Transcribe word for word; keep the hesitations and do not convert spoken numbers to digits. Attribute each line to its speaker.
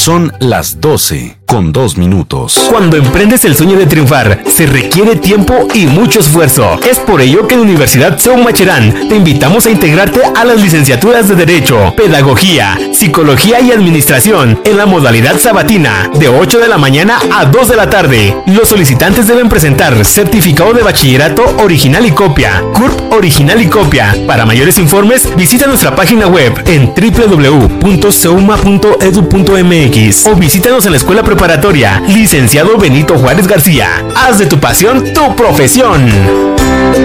Speaker 1: Son las doce con dos minutos.
Speaker 2: Cuando emprendes el sueño de triunfar, se requiere tiempo y mucho esfuerzo. Es por ello que en Universidad Seúl Macherán te invitamos a integrarte a las licenciaturas de Derecho, Pedagogía, Psicología y Administración en la modalidad sabatina, de ocho de la mañana a dos de la tarde. Los solicitantes deben presentar certificado de bachillerato original y copia, C U R P original y copia. Para mayores informes, visita nuestra página web en doble u doble u doble u punto seuma punto edu punto eme equis o visítanos en la escuela preparatoria Licenciado Benito Juárez García. Haz de tu pasión tu profesión.